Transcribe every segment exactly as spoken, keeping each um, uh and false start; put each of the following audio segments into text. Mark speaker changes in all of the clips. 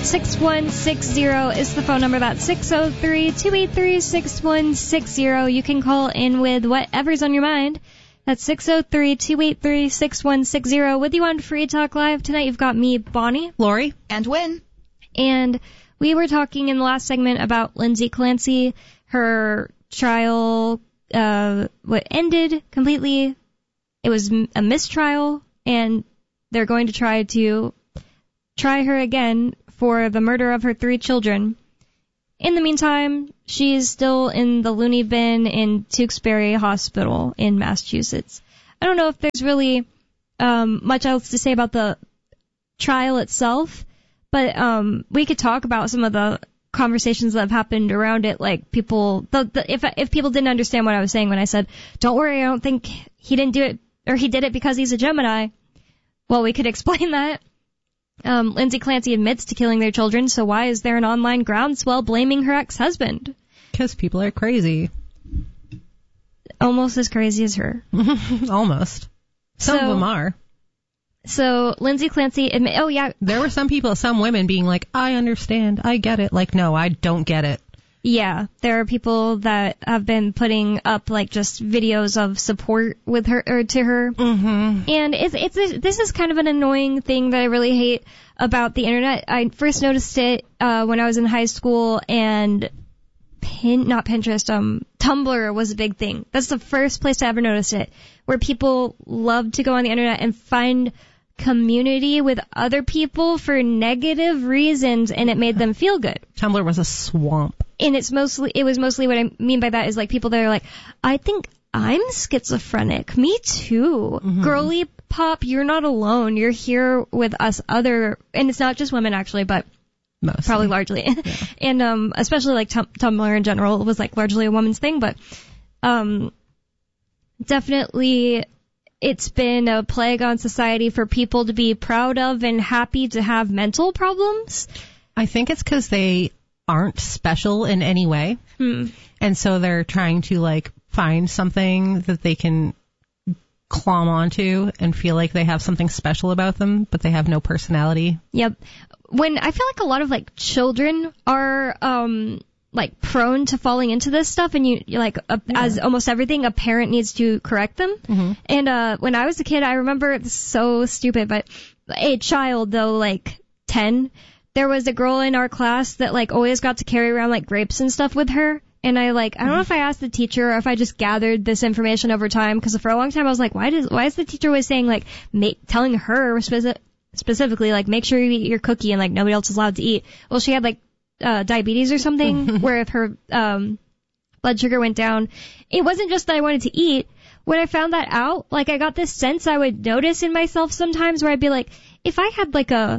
Speaker 1: six one six zero is the phone number. That's six oh three, two eight three, six one six zero. You can call in with whatever's on your mind. That's six oh three, two eight three, six one six zero. With you on Free Talk Live tonight, you've got me, Bonnie,
Speaker 2: Lori,
Speaker 3: and Wynn.
Speaker 1: And we were talking in the last segment about Lindsay Clancy. Her trial uh, what ended completely. It was a mistrial, and they're going to try to try her again for the murder of her three children. In the meantime, she's still in the loony bin in Tewksbury Hospital in Massachusetts. I don't know if there's really um, much else to say about the trial itself, but um, we could talk about some of the conversations that have happened around it, like people, the, the, if if people didn't understand what I was saying when I said, don't worry, I don't think he didn't do it, or he did it because he's a Gemini. Well, we could explain that. Um, Lindsay Clancy admits to killing their children, so why is there an online groundswell blaming her ex-husband?
Speaker 2: Because people are crazy.
Speaker 1: Almost as crazy as her.
Speaker 2: Almost. Some
Speaker 1: so,
Speaker 2: of them are.
Speaker 1: So, Lindsay Clancy admit, oh yeah.
Speaker 2: There were some people, some women being like, I understand, I get it. Like, no, I don't get it.
Speaker 1: Yeah, there are people that have been putting up like just videos of support with her or to her,
Speaker 2: mm-hmm.
Speaker 1: and it's it's a, this is kind of an annoying thing that I really hate about the internet. I first noticed it uh, when I was in high school, and pin not Pinterest, um, Tumblr was a big thing. That's the first place I ever noticed it, where people love to go on the internet and find community with other people for negative reasons, and it made them feel good.
Speaker 2: Tumblr was a swamp.
Speaker 1: And it's mostly, it was mostly what I mean by that is like people that are like, I think I'm schizophrenic. Me too. Mm-hmm. Girly pop, you're not alone. You're here with us other, and it's not just women actually, but
Speaker 2: mostly.
Speaker 1: Probably largely. Yeah. And, um, especially like tum- Tumblr in general was like largely a woman's thing, but, um, definitely it's been a plague on society for people to be proud of and happy to have mental problems.
Speaker 2: I think it's because they aren't special in any way.
Speaker 1: Hmm.
Speaker 2: And so they're trying to like find something that they can clomb onto and feel like they have something special about them, but they have no personality.
Speaker 1: Yep. When I feel like a lot of like children are um like prone to falling into this stuff, and you you're like a, yeah. as almost everything, a parent needs to correct them.
Speaker 2: Mm-hmm.
Speaker 1: And uh when I was a kid, I remember it's so stupid, but a child though, like ten, there was a girl in our class that like always got to carry around like grapes and stuff with her. And I like, I don't know if I asked the teacher or if I just gathered this information over time, because for a long time I was like, why does, why is the teacher always saying like, make, telling her speci- specifically like, make sure you eat your cookie and like nobody else is allowed to eat. Well, she had like, uh, diabetes or something where if her, um, blood sugar went down, it wasn't just that I wanted to eat. When I found that out, like I got this sense I would notice in myself sometimes where I'd be like, if I had like a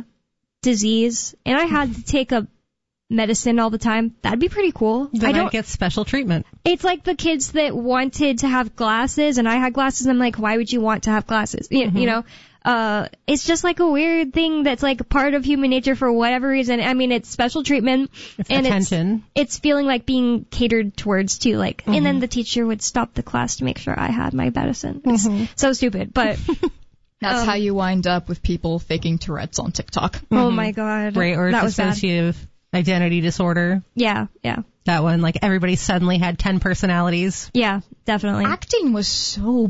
Speaker 1: disease and I had to take a medicine all the time, that'd be pretty cool.
Speaker 2: Then
Speaker 1: I don't
Speaker 2: I'd get special treatment.
Speaker 1: It's like the kids that wanted to have glasses and I had glasses and I'm like, why would you want to have glasses? You, mm-hmm. you know, uh, it's just like a weird thing that's like part of human nature for whatever reason. I mean, it's special treatment.
Speaker 2: It's
Speaker 1: and
Speaker 2: attention.
Speaker 1: It's, it's feeling like being catered towards too, like, mm-hmm. and then the teacher would stop the class to make sure I had my medicine. It's mm-hmm. so stupid, but
Speaker 3: That's
Speaker 1: um,
Speaker 3: how you wind up with people faking Tourette's on TikTok.
Speaker 1: Mm-hmm. Oh my god.
Speaker 2: Right, or
Speaker 1: that was
Speaker 2: dissociative
Speaker 1: bad.
Speaker 2: Identity disorder.
Speaker 1: Yeah, yeah.
Speaker 2: That one, like everybody suddenly had ten personalities.
Speaker 1: Yeah, definitely.
Speaker 3: Acting was so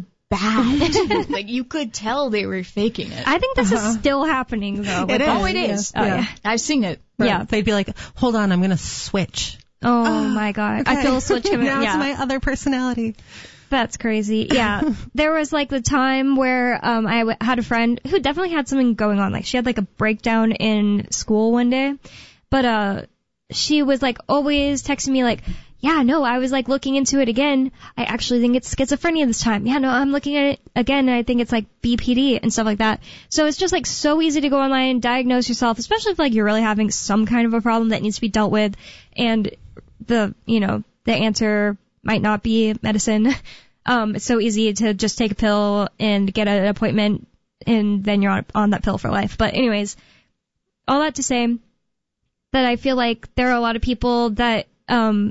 Speaker 3: bad. Like you could tell they were faking it.
Speaker 1: I think this
Speaker 2: uh-huh.
Speaker 1: is still happening though.
Speaker 2: It is.
Speaker 3: Oh, it is.
Speaker 1: Yeah. Oh,
Speaker 3: yeah.
Speaker 1: yeah.
Speaker 3: I've seen it.
Speaker 2: Right.
Speaker 1: Yeah.
Speaker 2: They'd be like, hold on, I'm going to switch.
Speaker 1: Oh uh, my god.
Speaker 2: Okay.
Speaker 1: I feel a switch coming.
Speaker 2: Now
Speaker 1: yeah.
Speaker 2: it's my other personality.
Speaker 1: That's crazy. Yeah. There was like the time where um I w- had a friend who definitely had something going on. Like she had like a breakdown in school one day. But uh she was like always texting me like, yeah, no, I was like looking into it again. I actually think it's schizophrenia this time. Yeah, no, I'm looking at it again and I think it's like B P D and stuff like that. So it's just like so easy to go online and diagnose yourself, especially if like you're really having some kind of a problem that needs to be dealt with, and the, you know, the answer might not be medicine. Um, it's so easy to just take a pill and get an appointment and then you're on, on that pill for life. But anyways, all that to say that I feel like there are a lot of people that, um,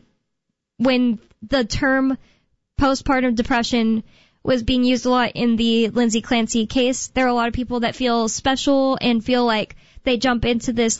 Speaker 1: when the term postpartum depression was being used a lot in the Lindsay Clancy case, there are a lot of people that feel special and feel like they jump into this like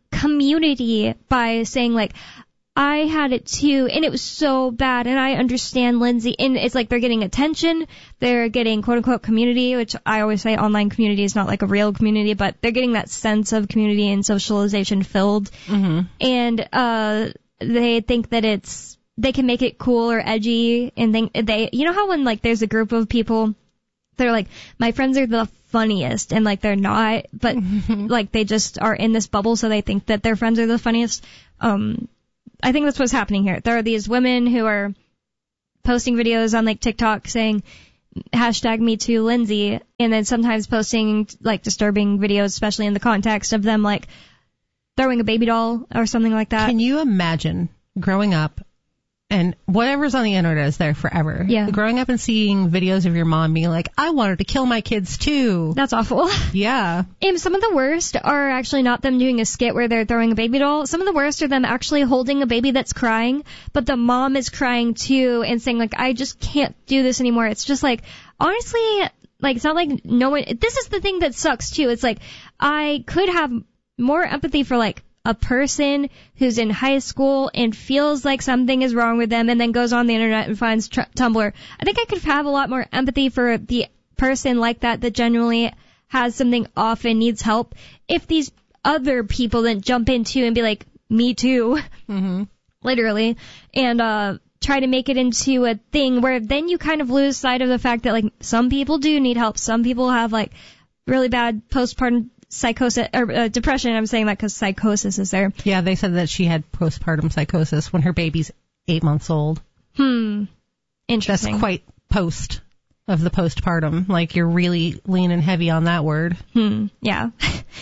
Speaker 1: community by saying, like, I had it too, and it was so bad, and I understand Lindsay. And it's like they're getting attention, they're getting quote-unquote community, which I always say online community is not like a real community, but they're getting that sense of community and socialization filled.
Speaker 2: Mm-hmm.
Speaker 1: And uh they think that it's, they can make it cool or edgy, and think they, you know how when, like, there's a group of people, they're like, my friends are the funniest, and, like, they're not, but, like, they just are in this bubble, so they think that their friends are the funniest. Um, I think that's what's happening here. There are these women who are posting videos on, like, TikTok saying, hashtag me too Lindsay, and then sometimes posting, like, disturbing videos, especially in the context of them, like, throwing a baby doll or something like that.
Speaker 2: Can you imagine growing up and whatever's on the internet is there forever?
Speaker 1: Yeah.
Speaker 2: Growing up and seeing videos of your mom being like, I wanted to kill my kids too.
Speaker 1: That's awful.
Speaker 2: Yeah.
Speaker 1: And some of the worst are actually not them doing a skit where they're throwing a baby doll. Some of the worst are them actually holding a baby that's crying, but the mom is crying too and saying, like, I just can't do this anymore. It's just like, honestly, like, it's not like no one, this is the thing that sucks too. It's like, I could have more empathy for, like, a person who's in high school and feels like something is wrong with them and then goes on the internet and finds tr- Tumblr. I think I could have a lot more empathy for the person like that that genuinely has something off and needs help if these other people then jump into and be like, me too,
Speaker 2: mm-hmm.
Speaker 1: literally, and uh try to make it into a thing where then you kind of lose sight of the fact that, like, some people do need help. Some people have, like, really bad postpartum psychosis or uh, depression. I'm saying that because psychosis is there.
Speaker 2: Yeah, they said that she had postpartum psychosis when her baby's eight months old.
Speaker 1: Hmm. Interesting.
Speaker 2: That's quite post of the postpartum. Like, you're really leaning heavy on that word.
Speaker 1: Hmm. Yeah.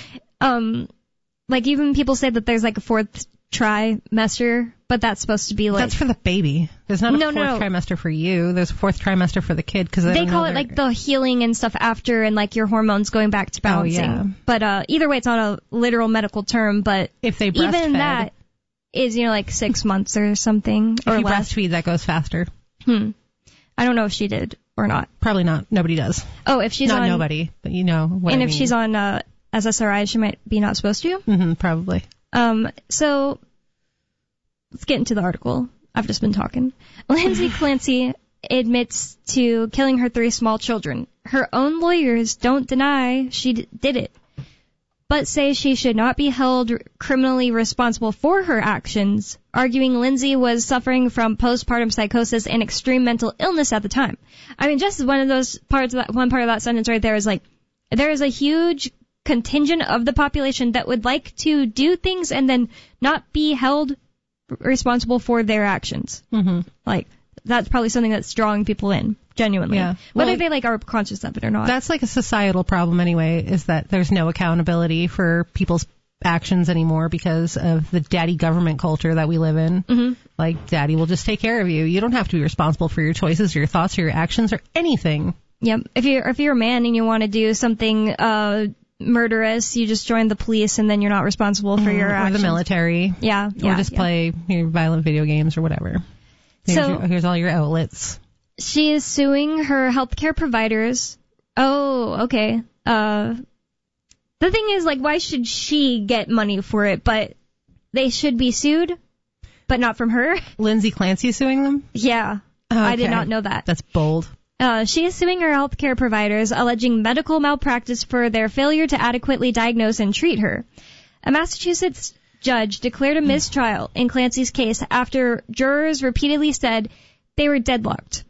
Speaker 1: um, like, even people say that there's, like, a fourth trimester, but that's supposed to be like...
Speaker 2: That's for the baby. There's not a
Speaker 1: no,
Speaker 2: fourth
Speaker 1: no.
Speaker 2: trimester for you. There's a fourth trimester for the kid because they,
Speaker 1: they
Speaker 2: don't
Speaker 1: call
Speaker 2: know
Speaker 1: it
Speaker 2: they're-
Speaker 1: like the healing and stuff after, and like your hormones going back to balancing.
Speaker 2: Oh, yeah.
Speaker 1: But uh, either way, it's not a literal medical term. But
Speaker 2: if they
Speaker 1: even
Speaker 2: breastfed,
Speaker 1: that is, you know, like six months or something
Speaker 2: if
Speaker 1: or
Speaker 2: you
Speaker 1: less.
Speaker 2: breastfeed, that goes faster.
Speaker 1: Hmm. I don't know if she did or not.
Speaker 2: Probably not. Nobody does.
Speaker 1: Oh, if she's
Speaker 2: not
Speaker 1: on
Speaker 2: nobody, but you know what
Speaker 1: and
Speaker 2: I
Speaker 1: if
Speaker 2: mean.
Speaker 1: she's on uh, S S R I, she might be not supposed to.
Speaker 2: Mm-hmm, probably.
Speaker 1: Um. So let's get into the article. I've just been talking. Lindsay Clancy admits to killing her three small children. Her own lawyers don't deny she d- did it, but say she should not be held criminally responsible for her actions, arguing Lindsay was suffering from postpartum psychosis and extreme mental illness at the time. I mean, just one of those parts of that, one part of that sentence right there is like, there is a huge contingent of the population that would like to do things and then not be held responsible for their actions.
Speaker 2: Mm-hmm.
Speaker 1: Like, that's probably something that's drawing people in, genuinely.
Speaker 2: Yeah.
Speaker 1: Whether
Speaker 2: Well,
Speaker 1: they, like, are conscious of it or not.
Speaker 2: That's like a societal problem anyway, is that there's no accountability for people's actions anymore because of the daddy government culture that we live in.
Speaker 1: Mm-hmm.
Speaker 2: Like, daddy will just take care of you. You don't have to be responsible for your choices, or your thoughts, or your actions, or anything.
Speaker 1: Yep. If you're, if you're a man and you want to do something, uh, murderous, you just join the police and then you're not responsible for your
Speaker 2: or
Speaker 1: actions.
Speaker 2: the military.
Speaker 1: Yeah. yeah
Speaker 2: or just
Speaker 1: yeah.
Speaker 2: play your violent video games or whatever. Here's,
Speaker 1: So-
Speaker 2: your, here's all your outlets.
Speaker 1: She is suing her healthcare providers. Oh, okay. Uh, the thing is, like, why should she get money for it? But they should be sued, but not from her.
Speaker 2: Lindsay Clancy suing them?
Speaker 1: Yeah. I did
Speaker 2: Okay.
Speaker 1: not know that.
Speaker 2: That's bold.
Speaker 1: Uh, she is suing her healthcare providers, alleging medical malpractice for their failure to adequately diagnose and treat her. A Massachusetts judge declared a mistrial in Clancy's case after jurors repeatedly said they were deadlocked,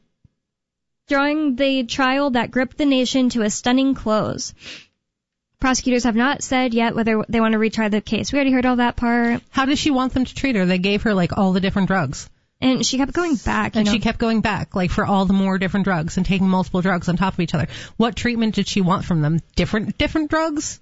Speaker 1: drawing the trial that gripped the nation to a stunning close. Prosecutors have not said yet whether they want to retry the case. We already heard all that part.
Speaker 2: How does she want them to treat her? They gave her, like, all the different drugs.
Speaker 1: And she kept going back. You
Speaker 2: And
Speaker 1: know?
Speaker 2: she kept going back, like, for all the more different drugs and taking multiple drugs on top of each other. What treatment did she want from them? Different different drugs?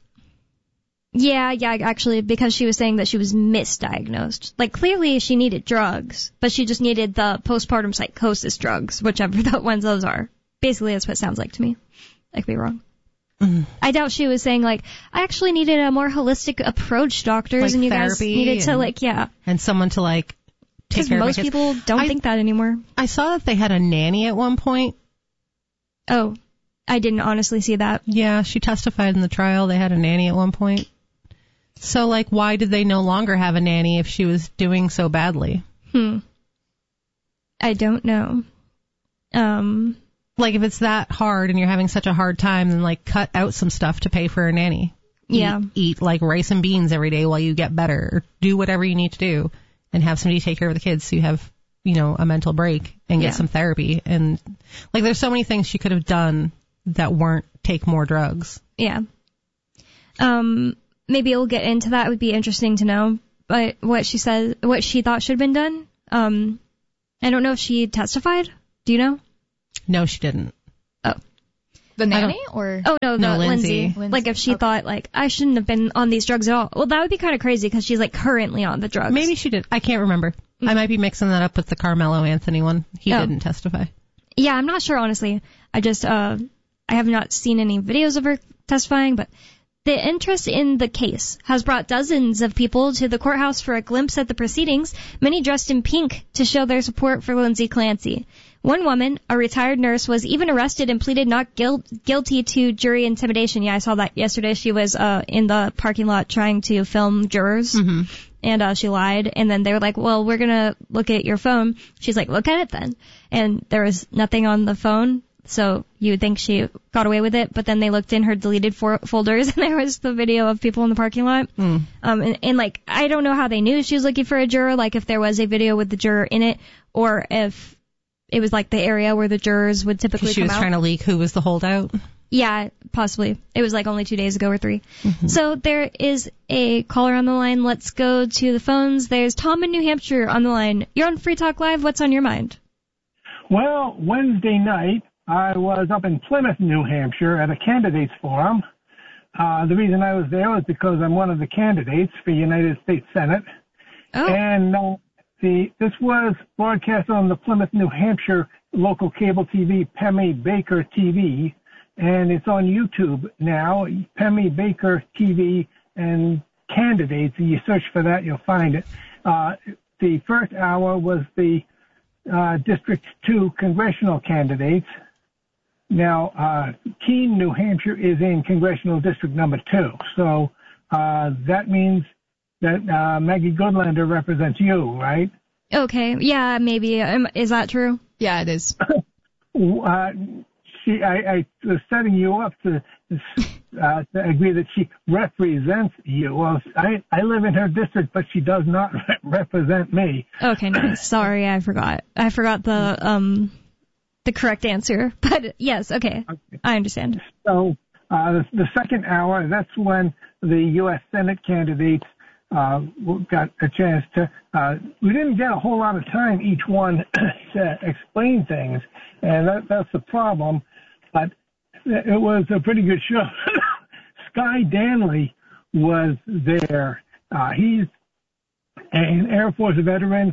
Speaker 1: Yeah, yeah, actually, because she was saying that she was misdiagnosed. Like, clearly she needed drugs, but she just needed the postpartum psychosis drugs, whichever the ones those are. Basically, that's what it sounds like to me. I could be wrong.
Speaker 2: Mm.
Speaker 1: I doubt she was saying, like, I actually needed a more holistic approach, doctors,
Speaker 2: Like
Speaker 1: and you guys
Speaker 2: therapy
Speaker 1: needed to,
Speaker 2: and-
Speaker 1: like, yeah.
Speaker 2: And someone to, like, take
Speaker 1: Because
Speaker 2: care of my
Speaker 1: most
Speaker 2: kids.
Speaker 1: people don't
Speaker 2: I-
Speaker 1: think that anymore.
Speaker 2: I saw that they had a nanny at one point.
Speaker 1: Oh, I didn't honestly see that.
Speaker 2: Yeah, she testified in the trial. They had a nanny at one point. So, like, why did they no longer have a nanny if she was doing so badly?
Speaker 1: Hmm. I don't know. Um,
Speaker 2: like, if it's that hard and you're having such a hard time, then, like, cut out some stuff to pay for a nanny.
Speaker 1: Yeah.
Speaker 2: Eat, eat like, rice and beans every day while you get better. Or do whatever you need to do and have somebody take care of the kids so you have, you know, a mental break and get
Speaker 1: Yeah.
Speaker 2: some therapy. And, like, there's so many things she could have done that weren't take more drugs.
Speaker 1: Yeah. Um, maybe we'll get into that. It would be interesting to know. But what she said, what she thought should have been done, um, I don't know if she testified. Do you know?
Speaker 2: No, she didn't.
Speaker 1: Oh.
Speaker 3: The nanny or?
Speaker 1: Oh, no, the
Speaker 2: No,
Speaker 1: Lindsay.
Speaker 2: Lindsay.
Speaker 3: Lindsay.
Speaker 1: Like, if she
Speaker 3: Okay.
Speaker 1: thought, like, I shouldn't have been on these drugs at all. Well, that would be kind of crazy because she's, like, currently on the drugs.
Speaker 2: Maybe she did. I can't remember. I might be mixing that up with the Carmelo Anthony one. He
Speaker 1: Oh.
Speaker 2: didn't testify.
Speaker 1: Yeah, I'm not sure, honestly. I just, uh, I have not seen any videos of her testifying, but the interest in the case has brought dozens of people to the courthouse for a glimpse at the proceedings, many dressed in pink to show their support for Lindsay Clancy. One woman, a retired nurse, was even arrested and pleaded not guilt, guilty to jury intimidation. Yeah, I saw that yesterday. She was uh, in the parking lot trying to film jurors,
Speaker 2: Mm-hmm.
Speaker 1: and uh, she lied. And then they were like, well, we're going to look at your phone. She's like, look at it then. And there was nothing on the phone, so you would think she got away with it. But then they looked in her deleted for- folders, and there was the video of people in the parking lot.
Speaker 2: Mm.
Speaker 1: Um, and, and, like, I don't know how they knew she was looking for a juror, like if there was a video with the juror in it, or if it was like the area where the jurors would typically
Speaker 2: She
Speaker 1: come
Speaker 2: was
Speaker 1: out.
Speaker 2: trying to leak who was the holdout.
Speaker 1: Yeah, possibly. It was like only two days ago or three.
Speaker 2: Mm-hmm.
Speaker 1: So there is a caller on the line. Let's go to the phones. There's Tom in New Hampshire on the line. You're on Free Talk Live. What's on your mind?
Speaker 4: Well, Wednesday night, I was up in Plymouth, New Hampshire at a candidates forum. Uh, the reason I was there was because I'm one of the candidates for United States Senate.
Speaker 1: Oh,
Speaker 4: And uh, the this was broadcast on the Plymouth, New Hampshire local cable T V, Pemmy Baker T V, and it's on YouTube now, Pemmy Baker T V and candidates. You search for that, you'll find it. Uh, the first hour was the uh, District two congressional candidates. Now, uh, Keene, New Hampshire is in congressional district number two, so uh, that means that uh, Maggie Goodlander represents you, right?
Speaker 1: okay. Yeah, maybe. Um, is that true?
Speaker 3: Yeah, it is.
Speaker 4: Uh, she, I, I was setting you up to, uh, to agree that she represents you. Well, I, I live in her district, but she does not re- represent me.
Speaker 1: Okay, nice. Sorry, I forgot. I forgot the um the correct answer. But yes, okay. I understand.
Speaker 4: So uh, the, the second hour, that's when the U S Senate candidates uh, got a chance to. Uh, we didn't get a whole lot of time each one to explain things, and that, that's the problem. But it was a pretty good show. Sky Danley was there. Uh, he's an Air Force veteran,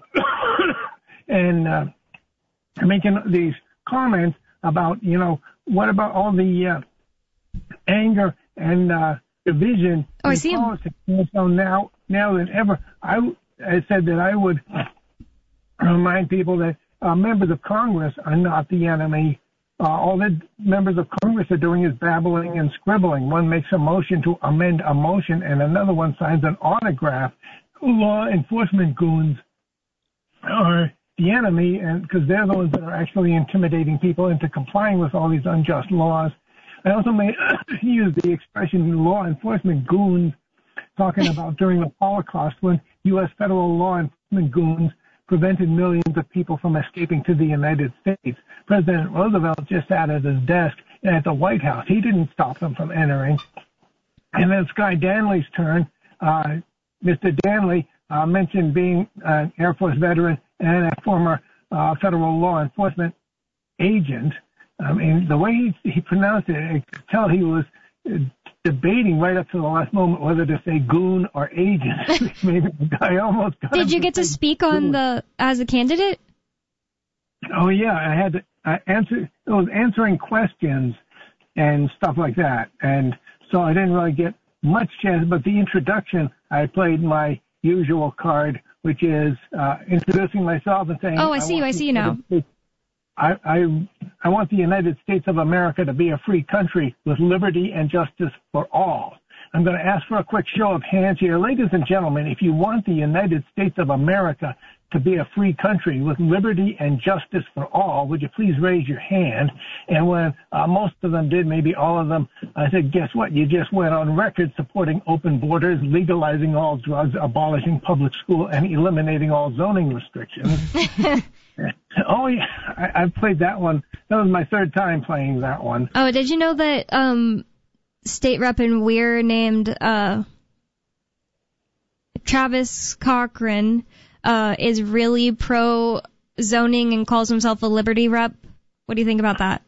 Speaker 4: and uh, making these comments about, you know, what about all the uh, anger and uh, division
Speaker 1: Oh, I
Speaker 4: in
Speaker 1: see him.
Speaker 4: politics? And so now, now than ever, I, I said that I would remind people that uh, members of Congress are not the enemy. Uh, all the members of Congress are doing is babbling and scribbling. One makes a motion to amend a motion, and another one signs an autograph. Law enforcement goons are the enemy, and because they're the ones that are actually intimidating people into complying with all these unjust laws. I also may use the expression law enforcement goons, talking about during the Holocaust when U S federal law enforcement goons prevented millions of people from escaping to the United States. President Roosevelt just sat at his desk at the White House. He didn't stop them from entering. And then Sky Danley's turn. Uh, Mister Danley uh, mentioned being an Air Force veteran and a former uh, federal law enforcement agent. I mean, the way he, he pronounced it, I could tell he was uh, debating right up to the last moment whether to say goon or agent. Maybe the guy almost got
Speaker 1: Did
Speaker 4: him
Speaker 1: you
Speaker 4: to
Speaker 1: get to
Speaker 4: say
Speaker 1: speak on
Speaker 4: goon.
Speaker 1: the as a candidate?
Speaker 4: Oh yeah, I had to I answer. It was answering questions and stuff like that, and so I didn't really get much chance. But the introduction, I played my usual card, which is uh, introducing myself and saying,
Speaker 1: Oh, I see you.
Speaker 4: want
Speaker 1: I see you
Speaker 4: the
Speaker 1: now.
Speaker 4: United States- I, I I want the United States of America to be a free country with liberty and justice for all. I'm going to ask for a quick show of hands here. Ladies and gentlemen, if you want the United States of America to be a free country with liberty and justice for all, would you please raise your hand? And when uh, most of them did, maybe all of them, I said, guess what? You just went on record supporting open borders, legalizing all drugs, abolishing public school, and eliminating all zoning restrictions. Oh, yeah, I, I've played that one. That was my third time playing that one.
Speaker 1: Oh, did you know that um, state rep in Weir named uh, Travis Cochran uh, is really pro-zoning and calls himself a liberty rep? What do you think about that?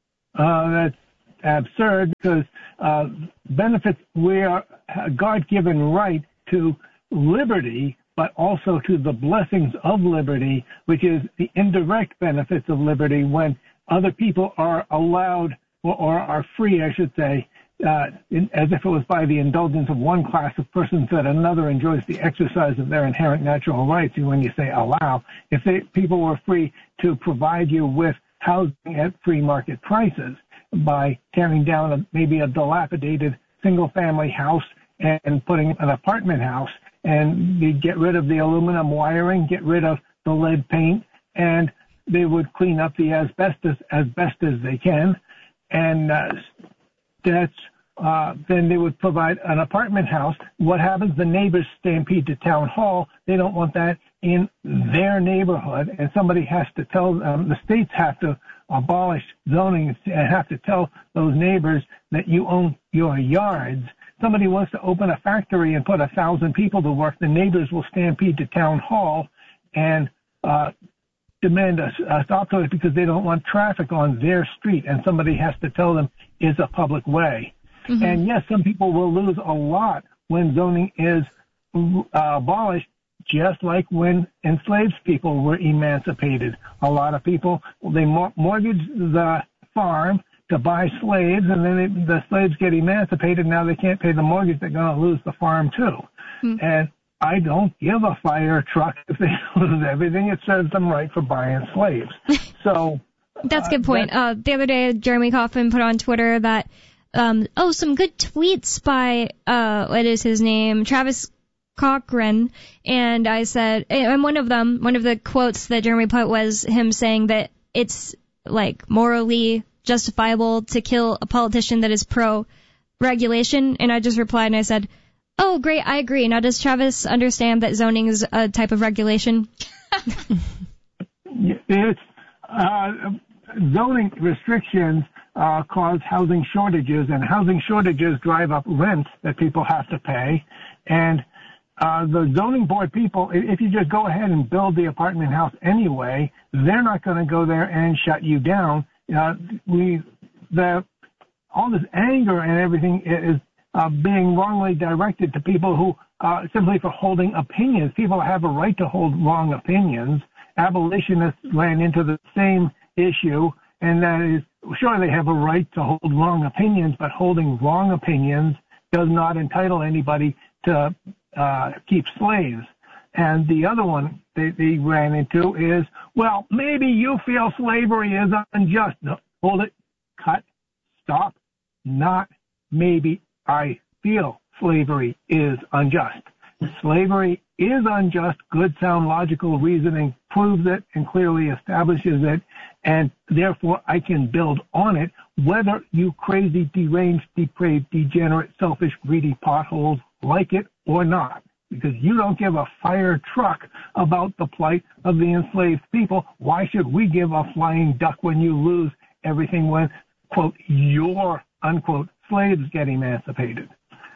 Speaker 4: Uh, that's absurd because uh, benefits, we are a God-given right to liberty, but also to the blessings of liberty, which is the indirect benefits of liberty when other people are allowed or, or are free, I should say, uh, in, as if it was by the indulgence of one class of persons that another enjoys the exercise of their inherent natural rights. And when you say allow, if they, people were free to provide you with housing at free market prices by tearing down a, maybe a dilapidated single-family house and, and putting an apartment house, and they'd get rid of the aluminum wiring, get rid of the lead paint, and they would clean up the asbestos as best as they can. And uh, that's uh, then they would provide an apartment house. What happens? The neighbors stampede to town hall. They don't want that in their neighborhood, and somebody has to tell them, the states have to abolish zoning and have to tell those neighbors that you own your yards. Somebody wants to open a factory and put a thousand people to work, the neighbors will stampede to town hall and uh, demand a, a stop to it because they don't want traffic on their street, and somebody has to tell them it's a public way. Mm-hmm. And yes, some people will lose a lot when zoning is uh, abolished, just like when enslaved people were emancipated. A lot of people, they mor- mortgage the farm to buy slaves, and then they, the slaves get emancipated. Now they can't pay the mortgage. They're going to lose the farm, too. Mm. And I don't give a fire truck if they lose everything. It serves them right for buying slaves. So
Speaker 1: that's a good point. Uh, the other day, Jeremy Coffin put on Twitter that, um, oh, some good tweets by, uh, what is his name? Travis Cochran. And I said, and one of them, one of the quotes that Jeremy put was him saying that it's like morally justifiable to kill a politician that is pro-regulation, and I just replied and I said, oh, great, I agree. Now, does Travis understand that zoning is a type of regulation?
Speaker 4: It's uh, zoning restrictions uh, cause housing shortages, and housing shortages drive up rents that people have to pay, and Uh, the zoning board people, if you just go ahead and build the apartment house anyway, they're not going to go there and shut you down. Uh, we, the, all this anger and everything is uh, being wrongly directed to people who, uh, simply for holding opinions. People have a right to hold wrong opinions. Abolitionists ran into the same issue, and that is, sure, they have a right to hold wrong opinions, but holding wrong opinions does not entitle anybody to Uh, keep slaves. And the other one they, they ran into is, well, maybe you feel slavery is unjust. No, hold it, cut, stop, not maybe I feel slavery is unjust. Slavery is unjust. Good, sound, logical reasoning proves it and clearly establishes it, and therefore I can build on it, whether you crazy, deranged, depraved, degenerate, selfish, greedy potholes like it or not, because you don't give a fire truck about the plight of the enslaved people. Why should we give a flying duck when you lose everything when, quote, your, unquote, slaves get emancipated?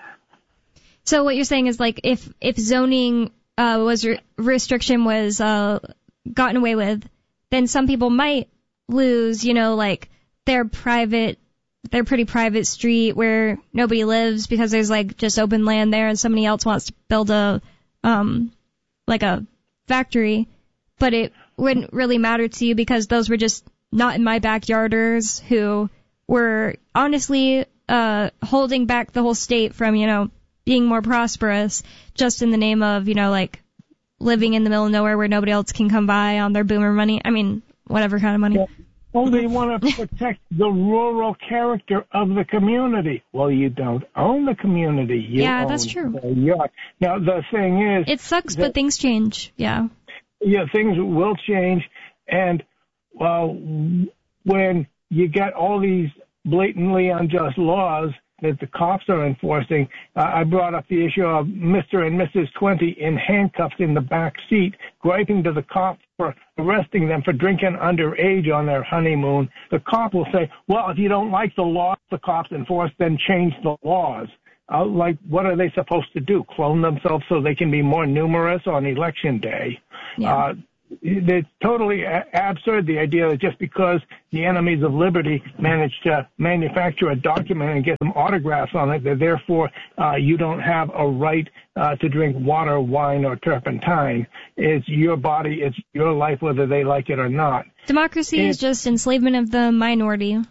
Speaker 1: So what you're saying is, like, if if zoning uh, was re- restriction was uh, gotten away with, then some people might lose, you know, like their private, their pretty private street where nobody lives because there's like just open land there, and somebody else wants to build a um like a factory, but it wouldn't really matter to you because those were just not in my backyarders who were honestly uh holding back the whole state from, you know, being more prosperous just in the name of, you know, like living in the middle of nowhere where nobody else can come by on their boomer money. I mean, whatever kind of money.
Speaker 4: Oh, they want to protect the rural character of the community. Well, you don't own the community. You
Speaker 1: yeah,
Speaker 4: own
Speaker 1: that's true.
Speaker 4: the yacht. Now, the thing is...
Speaker 1: It sucks,
Speaker 4: that,
Speaker 1: but things change. Yeah.
Speaker 4: Yeah, things will change. And well, when you get all these blatantly unjust laws that the cops are enforcing, uh, I brought up the issue of Mister and Missus twenty in handcuffs in the back seat, griping to the cop for arresting them for drinking underage on their honeymoon. The cop will say, well, if you don't like the laws the cops enforce, then change the laws. Uh, like, what are they supposed to do? Clone themselves so they can be more numerous on election day?
Speaker 1: Yeah.
Speaker 4: Uh, it's totally a- absurd, the idea that just because the enemies of liberty managed to manufacture a document and get some autographs on it, that therefore uh, you don't have a right uh, to drink water, wine, or turpentine. It's your body, it's your life, whether they like it or not.
Speaker 1: Democracy
Speaker 4: and,
Speaker 1: is just enslavement of the minority.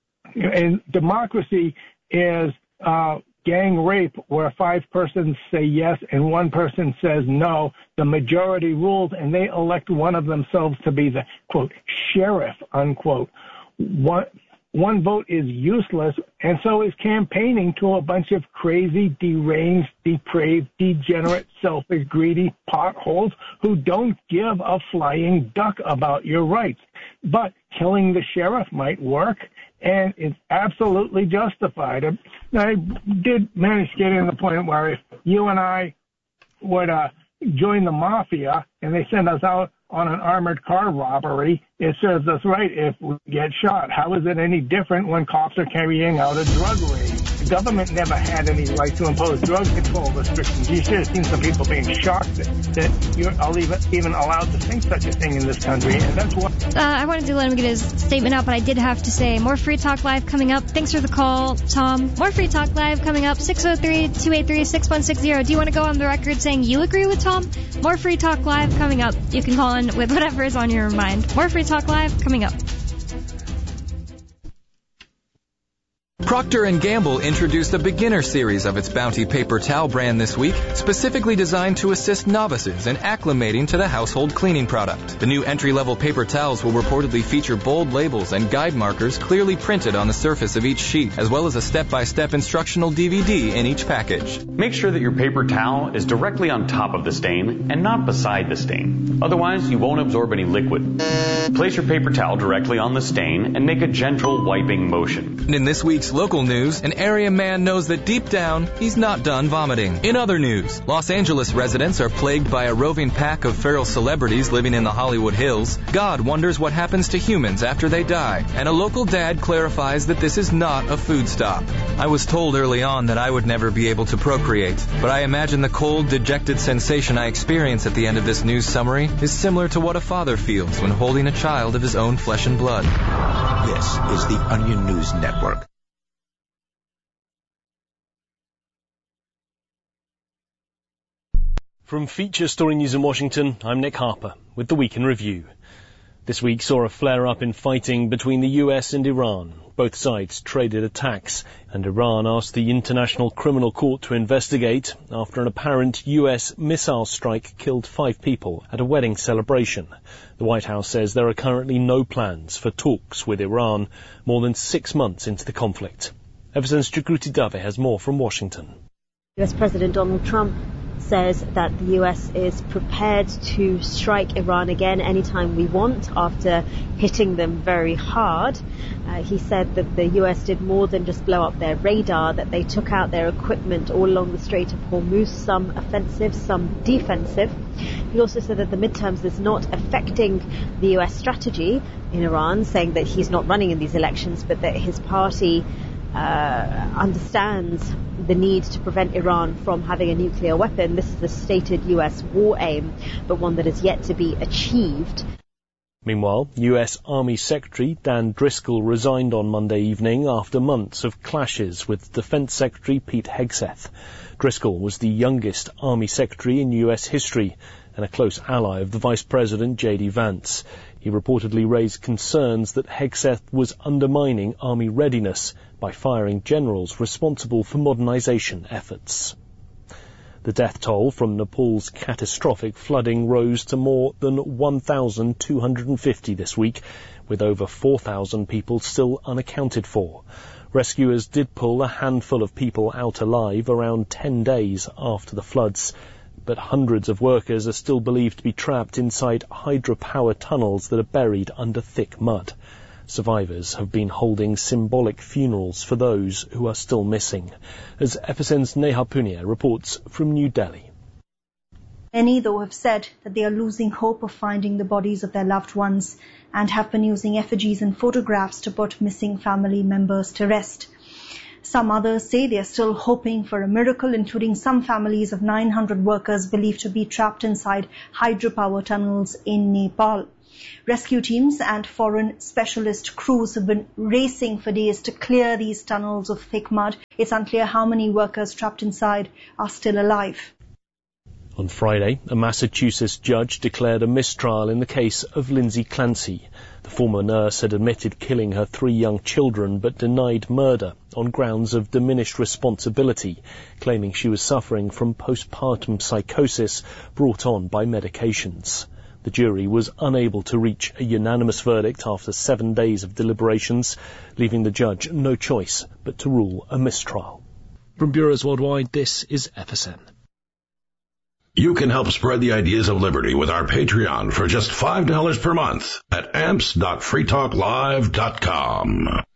Speaker 4: And democracy is... Uh, gang rape, where five persons say yes and one person says no. The majority rules, and they elect one of themselves to be the, quote, sheriff, unquote. One, one vote is useless, and so is campaigning to a bunch of crazy, deranged, depraved, degenerate, selfish, greedy potholes who don't give a flying duck about your rights. But killing the sheriff might work, and it's absolutely justified. I did manage to get in the point where if you and I would uh, join the mafia and they send us out on an armored car robbery, it serves us right if we get shot. How is it any different when cops are carrying out a drug raid? The government never had any right to impose drug control restrictions. You should have seen some people being shocked that, that you're even allowed to think such a thing in this country, and that's what...
Speaker 1: Uh, I wanted to let him get his statement out, but I did have to say, more Free Talk Live coming up. Thanks for the call, Tom. More Free Talk Live coming up, six oh three, two eight three, six one six zero. Do you want to go on the record saying you agree with Tom? More Free Talk Live coming up. You can call in with whatever is on your mind. More Free Talk Live coming up.
Speaker 5: Procter and Gamble introduced a beginner series of its Bounty paper towel brand this week, specifically designed to assist novices in acclimating to the household cleaning product. The new entry-level paper towels will reportedly feature bold labels and guide markers clearly printed on the surface of each sheet, as well as a step-by-step instructional D V D in each package.
Speaker 6: Make sure that your paper towel is directly on top of the stain and not beside the stain. Otherwise, you won't absorb any liquid. Place your paper towel directly on the stain and make a gentle wiping motion.
Speaker 5: In this week's local news, an area man knows that deep down, he's not done vomiting. In other news, Los Angeles residents are plagued by a roving pack of feral celebrities living in the Hollywood Hills. God wonders what happens to humans after they die, and a local dad clarifies that this is not a food stop. I was told early on that I would never be able to procreate, but I imagine the cold, dejected sensation I experience at the end of this news summary is similar to what a father feels when holding a child of his own flesh and blood.
Speaker 7: This is the Onion News Network.
Speaker 8: From Feature Story News in Washington, I'm Nick Harper with the Week in Review. This week saw a flare-up in fighting between the U S and Iran. Both sides traded attacks, and Iran asked the International Criminal Court to investigate after an apparent U S missile strike killed five people at a wedding celebration. The White House says there are currently no plans for talks with Iran more than six months into the conflict. Everton's Jagruti Dave has more from Washington.
Speaker 9: U S President Donald Trump says that the U S is prepared to strike Iran again anytime we want after hitting them very hard. Uh, he said that the U S did more than just blow up their radar, that they took out their equipment all along the Strait of Hormuz, some offensive, some defensive. He also said that the midterms is not affecting the U S strategy in Iran, saying that he's not running in these elections, but that his party Uh, understands the need to prevent Iran from having a nuclear weapon. This is a stated U S war aim, but one that is yet to be achieved.
Speaker 8: Meanwhile, U S Army Secretary Dan Driscoll resigned on Monday evening after months of clashes with Defense Secretary Pete Hegseth. Driscoll was the youngest Army Secretary in U S history and a close ally of the Vice President J D Vance. He reportedly raised concerns that Hegseth was undermining Army readiness by firing generals responsible for modernization efforts. The death toll from Nepal's catastrophic flooding rose to more than one thousand two hundred fifty this week, with over four thousand people still unaccounted for. Rescuers did pull a handful of people out alive around ten days after the floods, but hundreds of workers are still believed to be trapped inside hydropower tunnels that are buried under thick mud. Survivors have been holding symbolic funerals for those who are still missing. As F S N's Neha Punia reports from New Delhi.
Speaker 10: Many, though, have said that they are losing hope of finding the bodies of their loved ones and have been using effigies and photographs to put missing family members to rest. Some others say they are still hoping for a miracle, including some families of nine hundred workers believed to be trapped inside hydropower tunnels in Nepal. Rescue teams and foreign specialist crews have been racing for days to clear these tunnels of thick mud. It's unclear how many workers trapped inside are still alive.
Speaker 8: On Friday, a Massachusetts judge declared a mistrial in the case of Lindsay Clancy. The former nurse had admitted killing her three young children but denied murder on grounds of diminished responsibility, claiming she was suffering from postpartum psychosis brought on by medications. The jury was unable to reach a unanimous verdict after seven days of deliberations, leaving the judge no choice but to rule a mistrial. From bureaus worldwide, this is F S N.
Speaker 11: You can help spread the ideas of liberty with our Patreon for just five dollars per month at amps dot free talk live dot com.